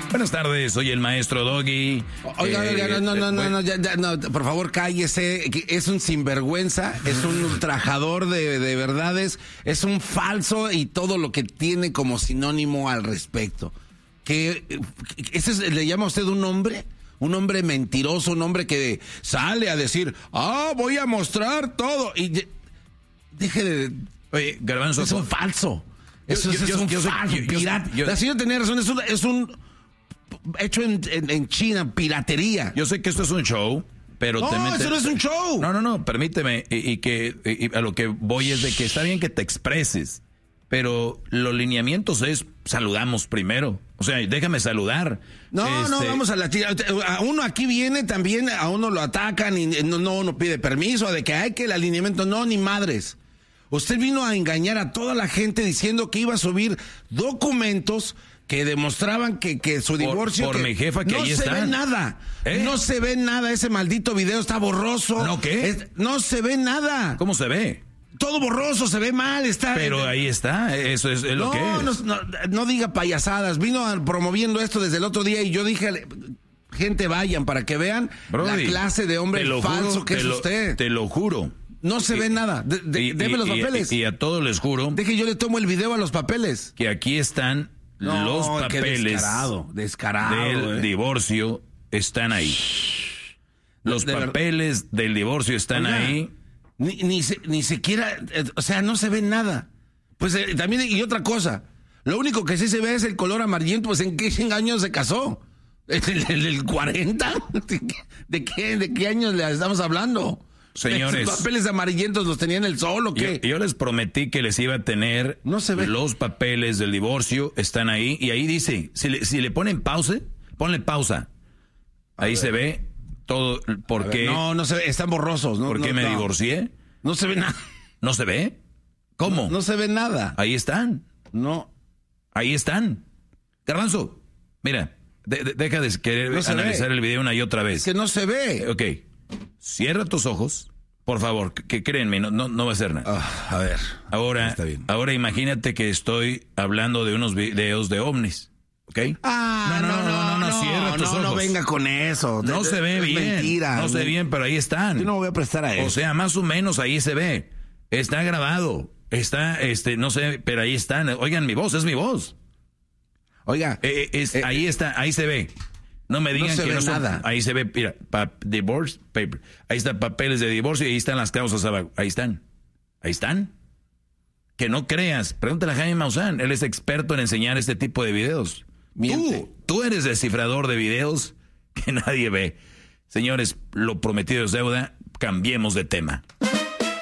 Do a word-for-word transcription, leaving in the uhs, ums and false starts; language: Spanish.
Buenas tardes, soy el maestro Doggy. Oiga, eh, oiga, no, no, no, eh, no, no, ya, ya, no, por favor cállese, es un sinvergüenza, es un ultrajador de, de verdades, es un falso y todo lo que tiene como sinónimo al respecto. Que ese es, ¿le llama a usted un hombre? Un hombre mentiroso, un hombre que sale a decir, ah, voy a mostrar todo. Y deje de... Oye, Garbanzo, es un falso. Eso yo, es yo, un yo, falso, yo, yo, pirata. yo, La señora tenía razón, es un... Es un hecho en, en, en China, piratería. Yo sé que esto es un show, pero... No, te metes, eso no es un show. No, no, no, permíteme, y, y que y a lo que voy es de que está bien que te expreses, pero los lineamientos es, saludamos primero. O sea, déjame saludar. No, este... no, vamos a la tira. A uno aquí viene también, a uno lo atacan y no, no uno pide permiso de que hay que el alineamiento. No, ni madres. Usted vino a engañar a toda la gente diciendo que iba a subir documentos que demostraban que, que su divorcio... Por, por que mi jefa que no ahí se están. ve nada. ¿Eh? No se ve nada. Ese maldito video está borroso. ¿No qué? Es, no se ve nada. ¿Cómo se ve? Todo borroso, se ve mal, está... Pero ahí está, eso es, es lo no, que es. No, no, no diga payasadas. Vino a, promoviendo esto desde el otro día y yo dije, gente, vayan para que vean Brody, la clase de hombre falso juro, que es lo, usted. Te lo juro. No se y, ve nada. De, de, y, deme y, los papeles. Y, y a todos les juro. Deje, yo le tomo el video a los papeles. Que aquí están no, los papeles descarado, descarado, del eh. divorcio. Están ahí. Los de papeles ver... del divorcio están Oiga, ahí. Ni, ni, se, ni siquiera, eh, o sea, no se ve nada. Pues eh, también, y otra cosa, lo único que sí se ve es el color amarillento, pues ¿en qué años se casó? ¿El, el, el cuarenta? ¿De qué, ¿De qué años le estamos hablando? Señores, ¿esos papeles amarillentos los tenía en el sol o qué? Yo, yo les prometí que les iba a tener no se ve. Los papeles del divorcio, están ahí, y ahí dice, si le, si le ponen pausa, ponle pausa. Ahí se ve todo, ¿por qué? No, no se ve, están borrosos. No, ¿Por qué no, me no. divorcié? No se ve nada. ¿No se ve? ¿Cómo? No, no se ve nada. Ahí están. No. Ahí están. Garbanzo, mira, de, de, deja de querer no analizar ve. el video una y otra vez. Es que no se ve. Ok, cierra tus ojos, por favor, que, que créenme, no, no, no va a hacer nada. Oh, a ver. Ahora, ahora imagínate que estoy hablando de unos videos de ovnis. ¿Ok? Ah, no, no, no, no, no, no cierra tus no, ojos. no venga con eso. No de, se ve de, bien. Mentira. No se ve bien, pero ahí están. Yo no me voy a prestar a eso. O sea, más o menos ahí se ve. Está grabado. Está, este, no sé, pero ahí están. Oigan, mi voz, es mi voz. Oiga. Eh, es, eh, ahí está, ahí se ve. No me digan no se que ve no son, nada. Ahí se ve, mira, pa, divorce paper. Ahí están papeles de divorcio y ahí están las causas abajo. Ahí están. Ahí están. Que no creas. Pregúntale a Jaime Maussan. Él es experto en enseñar este tipo de videos. Miente. Tú, tú eres descifrador de videos que nadie ve. Señores, lo prometido es deuda. Cambiemos de tema.